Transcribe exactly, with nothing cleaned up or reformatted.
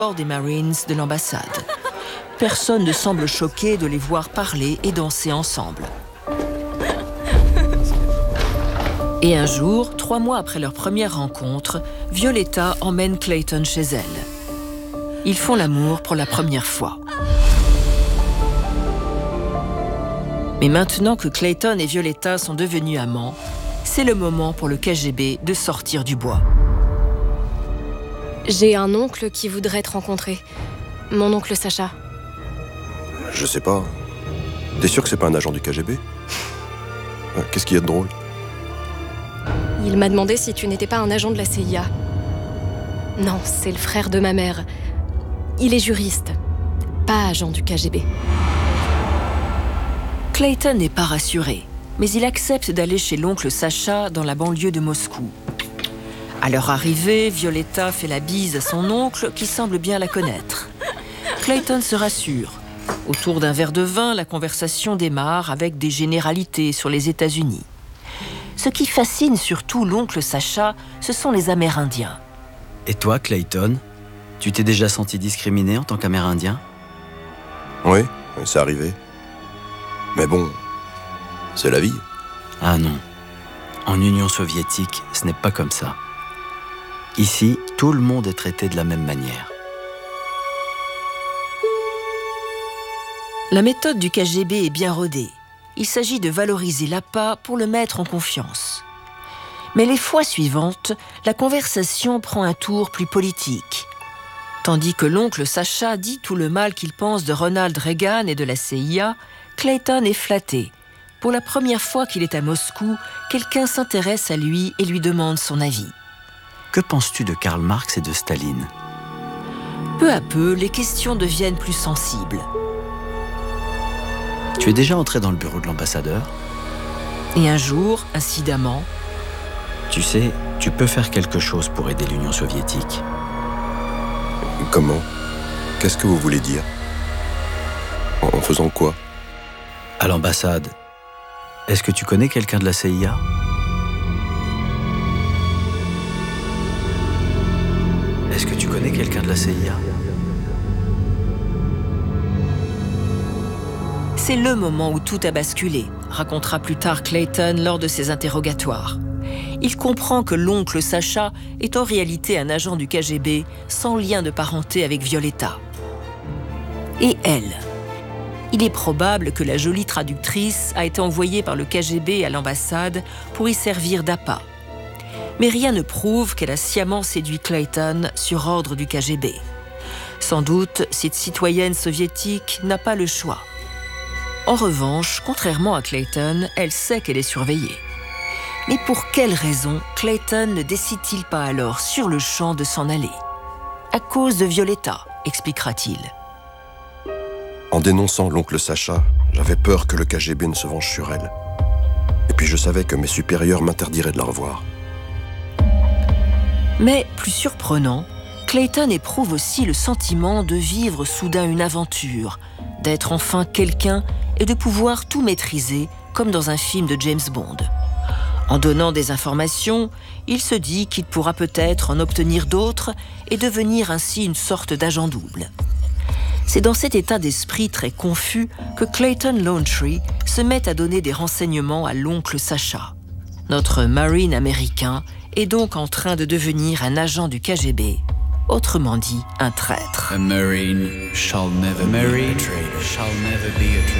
des Marines de l'ambassade. Personne ne semble choqué de les voir parler et danser ensemble. Et un jour, trois mois après leur première rencontre, Violetta emmène Clayton chez elle. Ils font l'amour pour la première fois. Mais maintenant que Clayton et Violetta sont devenus amants, c'est le moment pour le K G B de sortir du bois. J'ai un oncle qui voudrait te rencontrer. Mon oncle Sacha. Je sais pas. T'es sûr que c'est pas un agent du K G B? Qu'est-ce qu'il y a de drôle? Il m'a demandé si tu n'étais pas un agent de la C I A. Non, c'est le frère de ma mère. Il est juriste, pas agent du K G B. Clayton n'est pas rassuré, mais il accepte d'aller chez l'oncle Sacha dans la banlieue de Moscou. À leur arrivée, Violetta fait la bise à son oncle qui semble bien la connaître. Clayton se rassure. Autour d'un verre de vin, la conversation démarre avec des généralités sur les États-Unis. Ce qui fascine surtout l'oncle Sacha, ce sont les Amérindiens. Et toi, Clayton, tu t'es déjà senti discriminé en tant qu'Amérindien? Oui, c'est arrivé. Mais bon, c'est la vie. Ah non. En Union soviétique, ce n'est pas comme ça. Ici, tout le monde est traité de la même manière. La méthode du K G B est bien rodée. Il s'agit de valoriser l'A P A pour le mettre en confiance. Mais les fois suivantes, la conversation prend un tour plus politique. Tandis que l'oncle Sacha dit tout le mal qu'il pense de Ronald Reagan et de la C I A, Clayton est flatté. Pour la première fois qu'il est à Moscou, quelqu'un s'intéresse à lui et lui demande son avis. Que penses-tu de Karl Marx et de Staline? Peu à peu, les questions deviennent plus sensibles. Tu es déjà entré dans le bureau de l'ambassadeur? Et un jour, incidemment... Tu sais, tu peux faire quelque chose pour aider l'Union soviétique. Comment? Qu'est-ce que vous voulez dire? En, en faisant quoi? À l'ambassade. Est-ce que tu connais quelqu'un de la C I A? Est-ce que tu connais quelqu'un de la C I A? C'est le moment où tout a basculé, racontera plus tard Clayton lors de ses interrogatoires. Il comprend que l'oncle Sacha est en réalité un agent du K G B sans lien de parenté avec Violetta. Et elle? Il est probable que la jolie traductrice a été envoyée par le K G B à l'ambassade pour y servir d'A P A. Mais rien ne prouve qu'elle a sciemment séduit Clayton sur ordre du K G B. Sans doute, cette citoyenne soviétique n'a pas le choix. En revanche, contrairement à Clayton, elle sait qu'elle est surveillée. Mais pour quelle raison Clayton ne décide-t-il pas alors sur le champ de s'en aller? À cause de Violetta, expliquera-t-il. En dénonçant l'oncle Sacha, j'avais peur que le K G B ne se venge sur elle. Et puis je savais que mes supérieurs m'interdiraient de la revoir. Mais, plus surprenant, Clayton éprouve aussi le sentiment de vivre soudain une aventure, d'être enfin quelqu'un et de pouvoir tout maîtriser, comme dans un film de James Bond. En donnant des informations, il se dit qu'il pourra peut-être en obtenir d'autres et devenir ainsi une sorte d'agent double. C'est dans cet état d'esprit très confus que Clayton Launtree se met à donner des renseignements à l'oncle Sacha. Notre marine américain est donc en train de devenir un agent du K G B, autrement dit un traître. A marine shall never be a traitor. Shall never be a traitor.